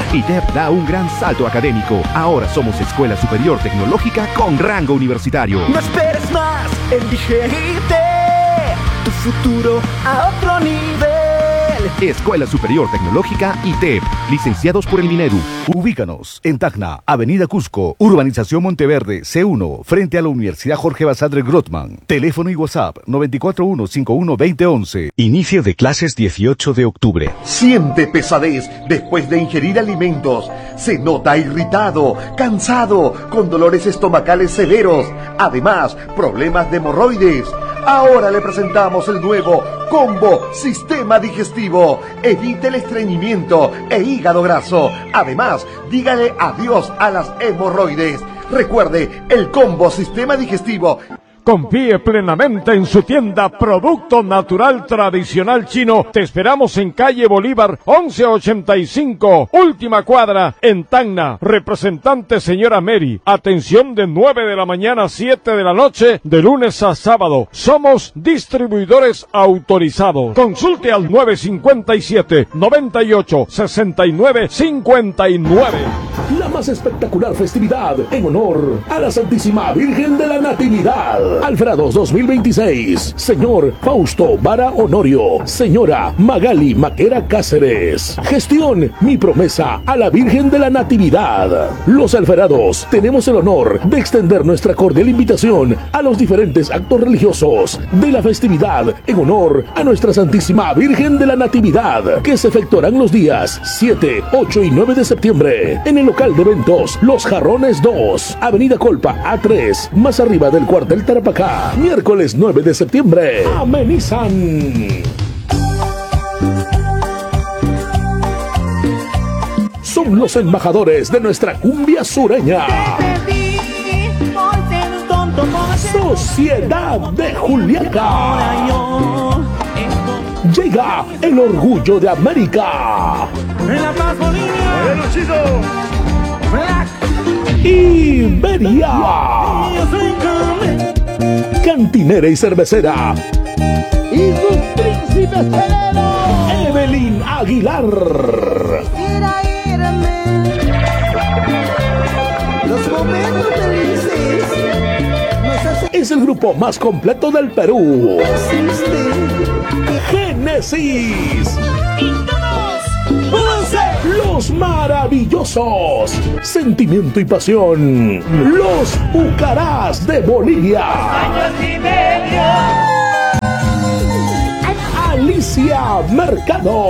ITEP da un gran salto académico. Ahora somos Escuela Superior Tecnológica con rango universitario. No esperes más, elige ITEP, tu futuro a otro nivel. Escuela Superior Tecnológica ITEP, licenciados por el Minedu. Ubícanos en Tacna, Avenida Cusco, Urbanización Monteverde, C1, frente a la Universidad Jorge Basadre Grottman. Teléfono y WhatsApp 941-51-2011. Inicio de clases 18 de octubre. Siente pesadez después de ingerir alimentos. Se nota irritado, cansado, con dolores estomacales severos. Además, problemas de hemorroides. Ahora le presentamos el nuevo Combo Sistema Digestivo. Evite el estreñimiento e hígado graso. Además, dígale adiós a las hemorroides. Recuerde, el Combo Sistema Digestivo. Confíe plenamente en su tienda Producto Natural Tradicional Chino. Te esperamos en calle Bolívar 1185, última cuadra, en Tacna. Representante señora Mary. Atención de 9 de la mañana a 7 de la noche, de lunes a sábado. Somos distribuidores autorizados. Consulte al 957-98-69-59. La más espectacular festividad en honor a la Santísima Virgen de la Natividad. Alfredos 2026. Señor Fausto Vara Honorio. Señora Magali Maquera Cáceres. Gestión Mi Promesa a la Virgen de la Natividad. Los Alferados tenemos el honor de extender nuestra cordial invitación a los diferentes actos religiosos de la festividad en honor a nuestra Santísima Virgen de la Natividad, que se efectuarán los días 7, 8 y 9 de septiembre en el local de eventos Los Jarrones 2, Avenida Colpa A3, más arriba del cuartel Tarapacá. Miércoles 9 de septiembre. Amenizan. Son los embajadores de nuestra cumbia sureña. Sociedad de Juliaca. Llega el orgullo de América. Iberia. Cantinera y cervecera. Y sus príncipes helenos. Evelyn Aguilar. Quisiera irme. Los momentos felices nos hacen... Es el grupo más completo del Perú. Génesis. Los Maravillosos. Sentimiento y pasión. Los Pucarás de Bolivia. Alicia Mercado.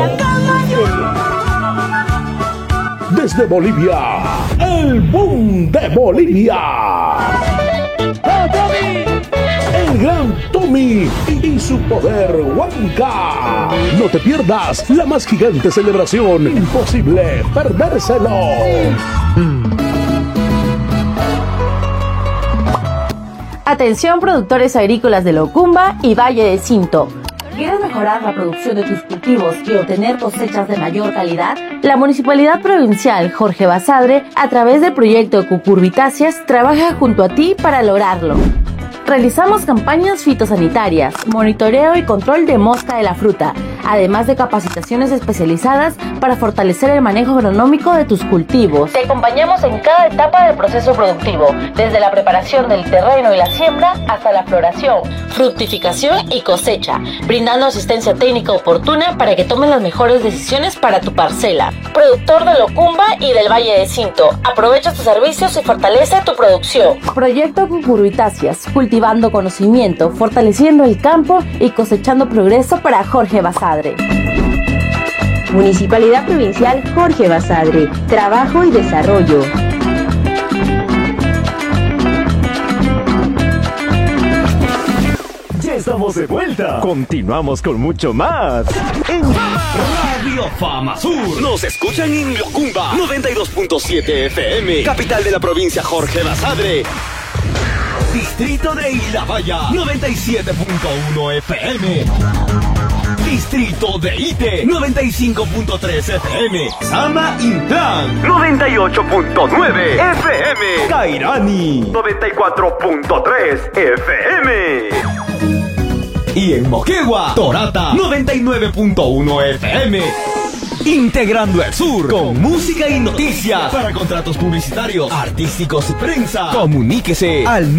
Desde Bolivia, el boom de Bolivia. El gran Tommy y su poder Huanca. No te pierdas la más gigante celebración. Imposible perdérselo. Atención productores agrícolas de Locumba y Valle de Cinto. ¿Quieres mejorar la producción de tus cultivos y obtener cosechas de mayor calidad? La Municipalidad Provincial Jorge Basadre, a través del proyecto Cucurbitáceas, trabaja junto a ti para lograrlo. Realizamos campañas fitosanitarias, monitoreo y control de mosca de la fruta, además de capacitaciones especializadas para fortalecer el manejo agronómico de tus cultivos. Te acompañamos en cada etapa del proceso productivo, desde la preparación del terreno y la siembra hasta la floración, fructificación y cosecha, brindando asistencia técnica oportuna para que tomes las mejores decisiones para tu parcela. Productor de Locumba y del Valle de Cinto, aprovecha tus servicios y fortalece tu producción. Proyecto Cucurbitáceas, cultivando conocimiento, fortaleciendo el campo y cosechando progreso para Jorge Basadre. Municipalidad Provincial Jorge Basadre. Trabajo y desarrollo. Ya estamos de vuelta. Continuamos con mucho más en Radio Fama Sur. Nos escuchan en Locumba 92.7 FM, capital de la provincia Jorge Basadre. Distrito de Ilabaya 97.1 FM. Distrito de Ite 95.3 FM. Sama Intran 98.9 FM. Cairani 94.3 FM. Y en Moquegua, Torata 99.1 FM. integrando el sur con música y noticias. Para contratos publicitarios, artísticos y prensa, comuníquese al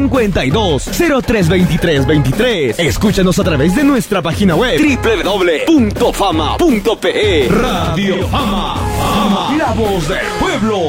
952-032323. Escúchanos a través de nuestra página web www.fama.pe. Radio Fama, la voz del pueblo.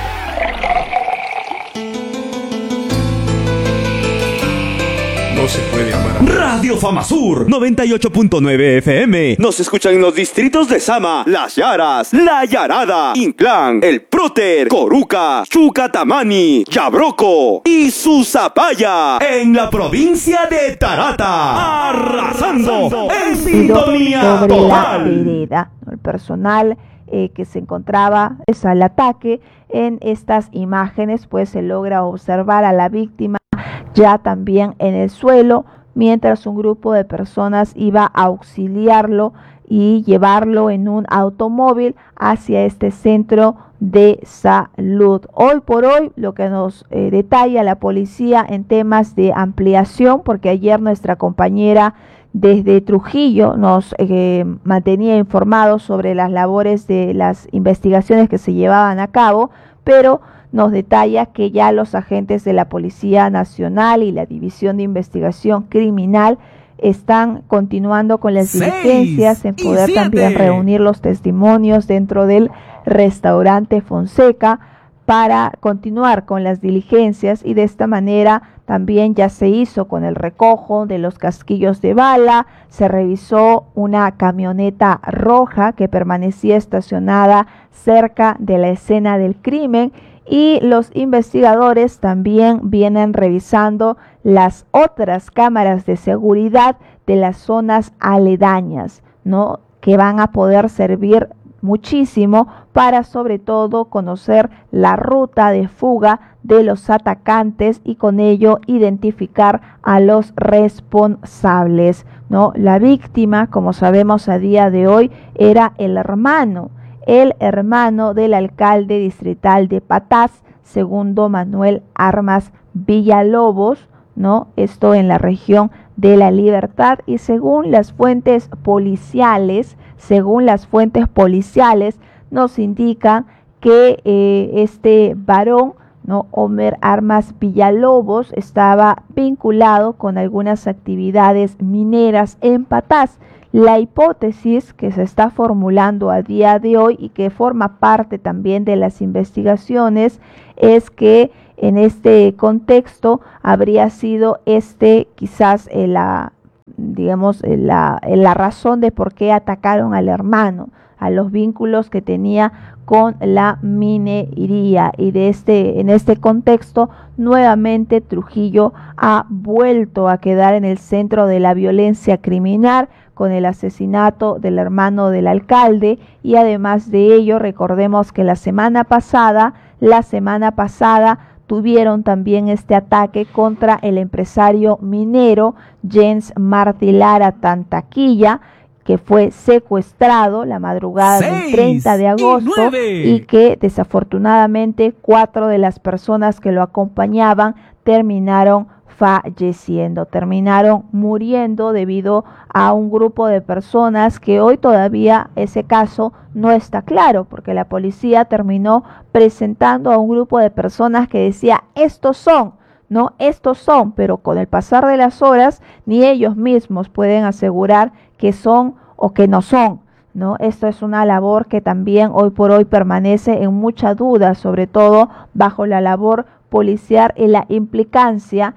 No se puede amar a... Radio Fama Sur 98.9 FM. Nos escuchan en los distritos de Sama, Las Yaras, La Yarada, Inclán, El Próter, Coruca, Chucatamani, Yabroco y Susapaya, en la provincia de Tarata, arrasando en sintonía sobre total. la vereda. El personal que se encontraba al ataque. En estas imágenes pues se logra observar a la víctima ya también en el suelo, mientras un grupo de personas iba a auxiliarlo y llevarlo en un automóvil hacia este centro de salud. Hoy por hoy lo que nos detalla la policía en temas de ampliación, porque ayer nuestra compañera desde Trujillo nos mantenía informados sobre las labores de las investigaciones que se llevaban a cabo, pero nos detalla que ya los agentes de la Policía Nacional y la División de Investigación Criminal están continuando con las diligencias en poder también reunir los testimonios dentro del restaurante Fonseca para continuar con las diligencias, y de esta manera también ya se hizo con el recojo de los casquillos de bala. Se revisó una camioneta roja que permanecía estacionada cerca de la escena del crimen, y los investigadores también vienen revisando las otras cámaras de seguridad de las zonas aledañas, ¿no?, que van a poder servir muchísimo para sobre todo conocer la ruta de fuga de los atacantes y con ello identificar a los responsables, ¿no? La víctima, como sabemos a día de hoy, era el hermano del alcalde distrital de Patás, segundo Manuel Armas Villalobos, ¿no? Esto en la región de La Libertad, y según las fuentes policiales nos indican que este varón, ¿no?, Omer Armas Villalobos, estaba vinculado con algunas actividades mineras en Patás. La hipótesis que se está formulando a día de hoy y que forma parte también de las investigaciones es que en este contexto habría sido quizás la razón de por qué atacaron al hermano, a los vínculos que tenía con la minería, y en este contexto nuevamente Trujillo ha vuelto a quedar en el centro de la violencia criminal con el asesinato del hermano del alcalde. Y además de ello, recordemos que la semana pasada tuvieron también este ataque contra el empresario minero Jens Martí Lara Tantaquilla, que fue secuestrado la madrugada del 30 de agosto y que desafortunadamente 4 de las personas que lo acompañaban terminaron falleciendo, terminaron muriendo debido a un grupo de personas que hoy todavía ese caso no está claro, porque la policía terminó presentando a un grupo de personas que decía estos son, pero con el pasar de las horas ni ellos mismos pueden asegurar que son o que no son, ¿no? Esto es una labor que también hoy por hoy permanece en mucha duda, sobre todo bajo la labor policial y la implicancia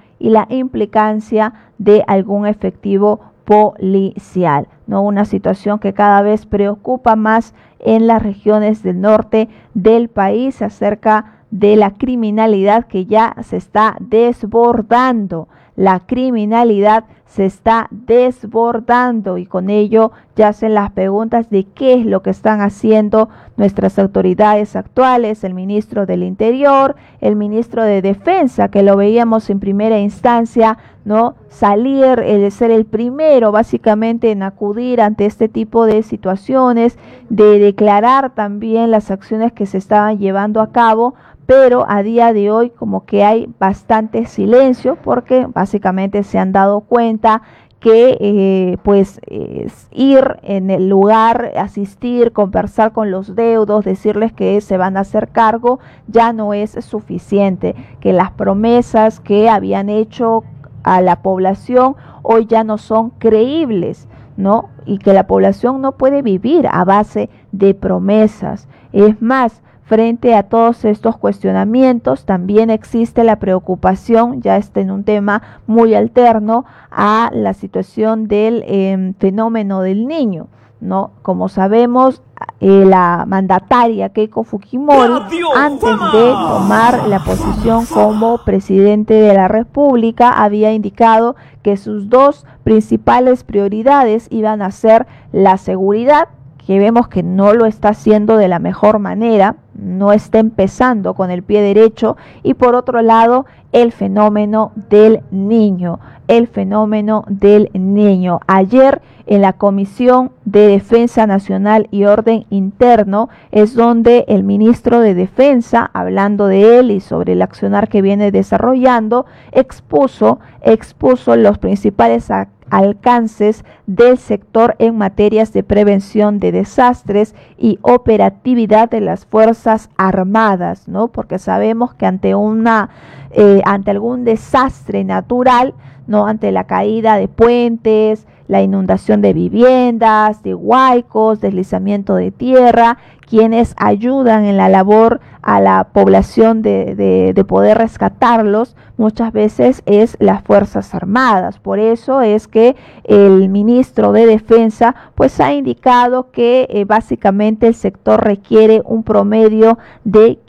de algún efectivo policial, ¿no? Una situación que cada vez preocupa más en las regiones del norte del país acerca de la criminalidad que ya se está desbordando. La criminalidad se está desbordando y con ello ya hacen las preguntas de qué es lo que están haciendo nuestras autoridades actuales, el ministro del Interior, el ministro de Defensa, que lo veíamos en primera instancia, ¿no? Salir, ser el primero básicamente en acudir ante este tipo de situaciones, de declarar también las acciones que se estaban llevando a cabo, pero a día de hoy como que hay bastante silencio porque básicamente se han dado cuenta que ir en el lugar, asistir, conversar con los deudos, decirles que se van a hacer cargo, ya no es suficiente, que las promesas que habían hecho a la población hoy ya no son creíbles, ¿no? Y que la población no puede vivir a base de promesas. Es más, frente a todos estos cuestionamientos, también existe la preocupación, ya está en un tema muy alterno, a la situación del fenómeno del niño, ¿no? Como sabemos, la mandataria Keiko Fujimori, antes de tomar la posición como presidente de la República, había indicado que sus dos principales prioridades iban a ser la seguridad, que vemos que no lo está haciendo de la mejor manera, no está empezando con el pie derecho, y por otro lado el fenómeno del niño, Ayer en la Comisión de Defensa Nacional y Orden Interno es donde el ministro de Defensa, hablando de él y sobre el accionar que viene desarrollando, expuso los principales alcances del sector en materias de prevención de desastres y operatividad de las Fuerzas Armadas, ¿no? Porque sabemos que ante algún desastre natural, ¿no? Ante la caída de puentes, la inundación de viviendas, de huaicos, deslizamiento de tierra, quienes ayudan en la labor a la población de poder rescatarlos, muchas veces es las Fuerzas Armadas. Por eso es que el ministro de Defensa pues ha indicado que básicamente el sector requiere un promedio de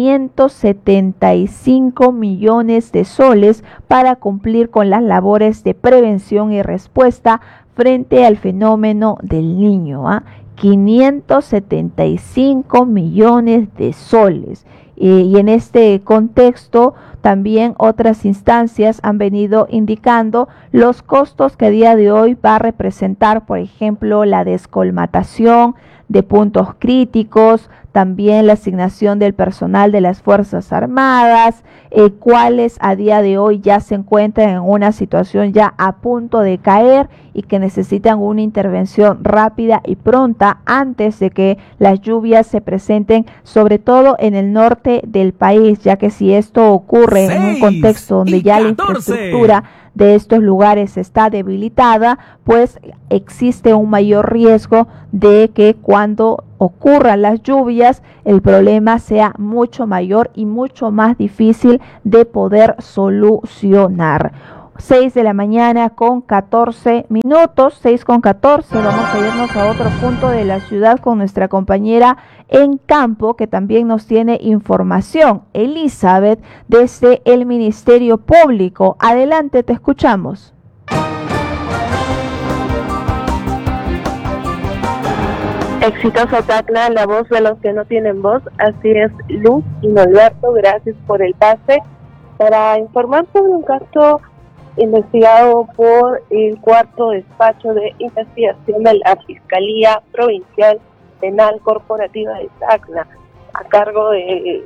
575 millones de soles para cumplir con las labores de prevención y respuesta frente al fenómeno del niño, 575 millones de soles. Y en este contexto también otras instancias han venido indicando los costos que a día de hoy va a representar, por ejemplo, la descolmatación de puntos críticos, también la asignación del personal de las Fuerzas Armadas, cuáles a día de hoy ya se encuentran en una situación ya a punto de caer y que necesitan una intervención rápida y pronta antes de que las lluvias se presenten, sobre todo en el norte del país, ya que si esto ocurre en un contexto donde ya la infraestructura de estos lugares está debilitada, pues existe un mayor riesgo de que cuando ocurran las lluvias el problema sea mucho mayor y mucho más difícil de poder solucionar. 6 de la mañana con 14 minutos, 6:14, vamos a irnos a otro punto de la ciudad con nuestra compañera en campo que también nos tiene información, Elizabeth, desde el Ministerio Público. Adelante, te escuchamos. Exitosa Tacna, la voz de los que no tienen voz. Así es, Luz y Norberto, gracias por el pase para informar sobre un caso investigado por el cuarto despacho de investigación de la Fiscalía Provincial Penal Corporativa de Tacna, a cargo de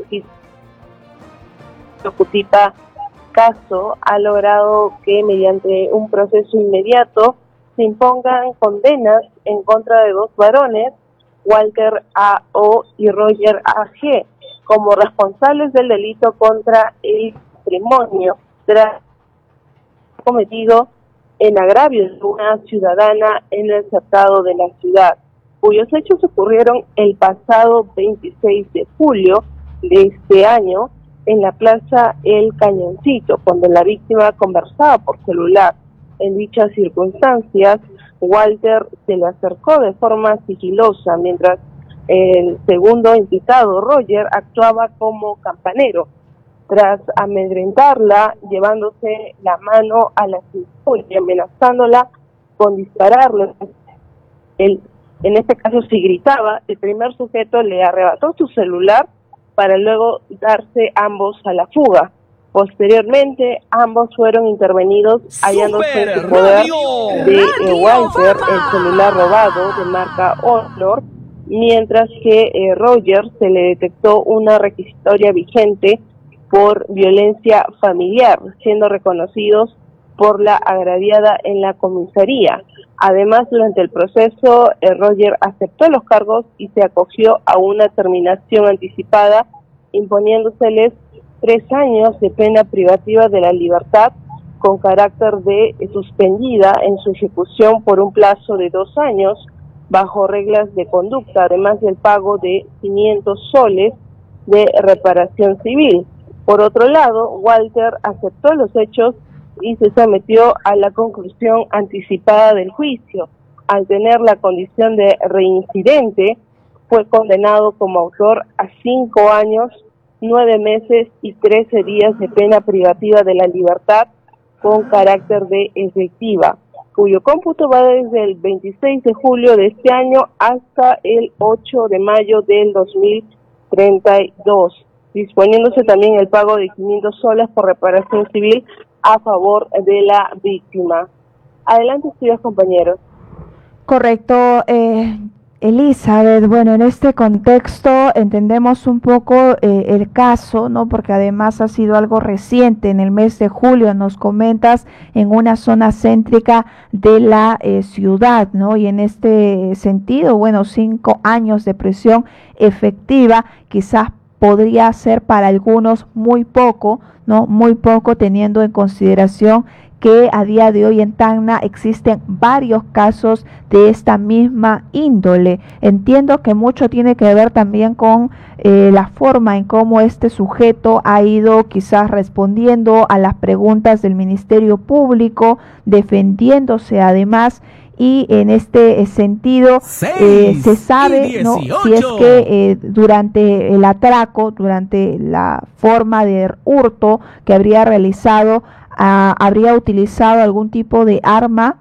Cutipa Caso, ha logrado que mediante un proceso inmediato se impongan condenas en contra de dos varones, Walter A.O. y Roger A.G., como responsables del delito contra el patrimonio cometido en agravio de una ciudadana en el cercado de la ciudad, cuyos hechos ocurrieron el pasado 26 de julio de este año en la plaza El Cañoncito, cuando la víctima conversaba por celular. En dichas circunstancias, Walter se le acercó de forma sigilosa, mientras el segundo implicado, Roger, actuaba como campanero. Tras amedrentarla, llevándose la mano a la cintura y amenazándola con dispararle, en este caso si gritaba, el primer sujeto le arrebató su celular para luego darse ambos a la fuga. Posteriormente, ambos fueron intervenidos hallándose en poder de Walter el celular robado de marca Honor, mientras que Roger se le detectó una requisitoria vigente por violencia familiar, siendo reconocidos por la agraviada en la comisaría. Además, durante el proceso, Roger aceptó los cargos y se acogió a una terminación anticipada, imponiéndoseles 3 años de pena privativa de la libertad con carácter de suspendida en su ejecución por un plazo de 2 años, bajo reglas de conducta, además del pago de 500 soles de reparación civil. Por otro lado, Walter aceptó los hechos y se sometió a la conclusión anticipada del juicio. Al tener la condición de reincidente, fue condenado como autor a 5 años, 9 meses y 13 días de pena privativa de la libertad con carácter de efectiva, cuyo cómputo va desde el 26 de julio de este año hasta el 8 de mayo del 2032, disponiéndose también el pago de 500 soles por reparación civil a favor de la víctima. Adelante, estudios, compañeros. Correcto, Elizabeth. Bueno, en este contexto entendemos un poco el caso, ¿no? Porque además ha sido algo reciente. En el mes de julio nos comentas en una zona céntrica de la ciudad, ¿no? Y en este sentido, bueno, 5 años de prisión efectiva quizás podría ser para algunos muy poco, ¿no? Muy poco, teniendo en consideración que a día de hoy en Tacna existen varios casos de esta misma índole. Entiendo que mucho tiene que ver también con la forma en cómo este sujeto ha ido quizás respondiendo a las preguntas del Ministerio Público, defendiéndose además, y en este sentido se sabe, ¿no?, si es que durante el atraco, durante la forma de hurto que habría realizado, habría utilizado algún tipo de arma.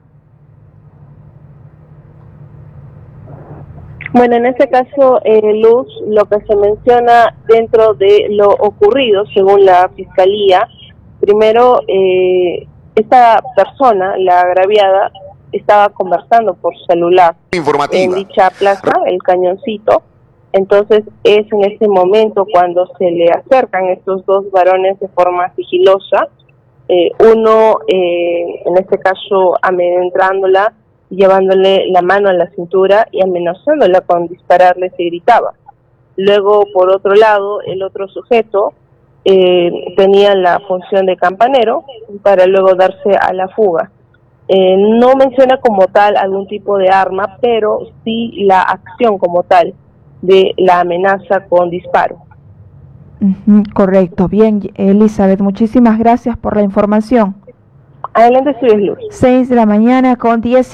Bueno, en este caso, Luz, lo que se menciona dentro de lo ocurrido, según la Fiscalía, primero, esta persona, la agraviada, estaba conversando por celular en dicha plaza, el Cañoncito. Entonces es en ese momento cuando se le acercan estos 2 varones de forma sigilosa, uno en este caso amedrentándola, llevándole la mano a la cintura y amenazándola con dispararle, se gritaba. Luego, por otro lado, el otro sujeto tenía la función de campanero para luego darse a la fuga. No menciona como tal algún tipo de arma, pero sí la acción como tal de la amenaza con disparo. Correcto. Bien, Elizabeth, muchísimas gracias por la información. Adelante, estudios, Luz. 6 de la mañana con 10.